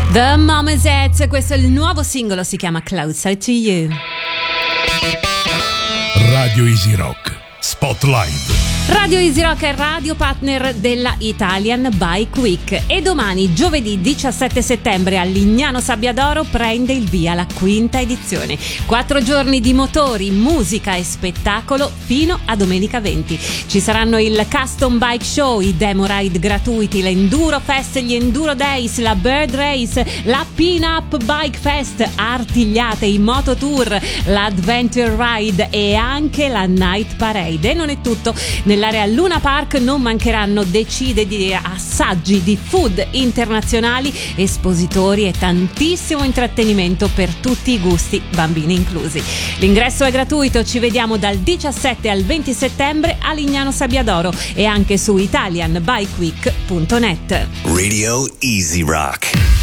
The Momazets, questo è il nuovo singolo, si chiama Closer to You. Radio Easy Rock Spotlight. Radio Easy Rock è radio partner della Italian Bike Week e domani, giovedì 17 settembre, a Lignano Sabbiadoro prende il via la quinta edizione. 4 giorni di motori, musica e spettacolo fino a domenica 20. Ci saranno il Custom Bike Show, i demo ride gratuiti, l'Enduro Fest, gli Enduro Days, la Bird Race, la Pin-Up Bike Fest, artigliate, i Moto Tour, l'Adventure Ride e anche la Night Parade. E non è tutto. Nell'area Luna Park non mancheranno decine di assaggi di food internazionali, espositori e tantissimo intrattenimento per tutti i gusti, bambini inclusi. L'ingresso è gratuito, ci vediamo dal 17 al 20 settembre a Lignano Sabbiadoro e anche su italianbikeweek.net. Radio Easy Rock.